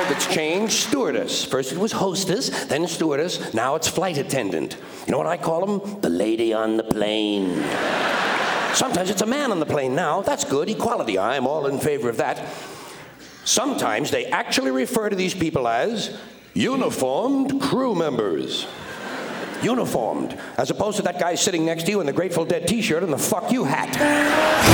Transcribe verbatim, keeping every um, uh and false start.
word that's changed? Stewardess. First it was hostess, then stewardess, now it's flight attendant. You know what I call them? The lady on the plane. Sometimes it's a man on the plane now. That's good, equality. I'm all in favor of that. Sometimes they actually refer to these people as uniformed crew members. Uniformed, as opposed to that guy sitting next to you in the Grateful Dead t-shirt and the fuck you hat.